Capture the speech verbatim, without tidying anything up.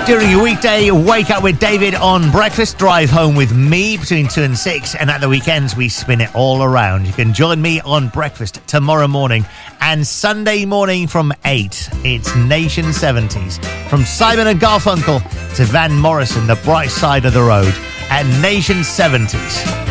During your weekday, wake up with David on breakfast, drive home with me between two and six, and at the weekends we spin it all around. You can join me on breakfast tomorrow morning and Sunday morning from eight. It's Nation seventies. From Simon and Garfunkel to Van Morrison, The Bright Side of the Road at Nation seventies.